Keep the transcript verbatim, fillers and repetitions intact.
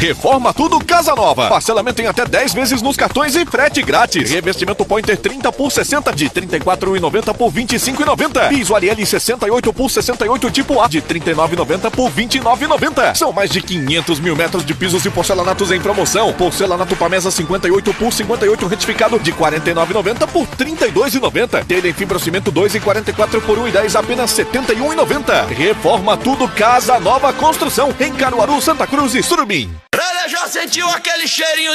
Reforma Tudo Casa Nova. Parcelamento em até dez vezes nos cartões e frete grátis. Revestimento Pointer trinta por sessenta de trinta e quatro reais e noventa centavos por vinte e cinco reais e noventa centavos. Piso Ariel sessenta e oito por sessenta e oito tipo A de trinta e nove reais e noventa centavos por vinte e nove reais e noventa centavos. São mais de quinhentos mil metros de pisos e porcelanatos em promoção. Porcelanato Pamesa cinquenta e oito por cinquenta e oito retificado de quarenta e nove reais e noventa centavos por trinta e dois reais e noventa centavos. Telha em fibrocimento dois e quarenta e quatro por um e dez apenas setenta e um reais e noventa centavos. Reforma Tudo Casa Nova Construção em Caruaru, Santa Cruz e Surubim. Já sentiu aquele cheirinho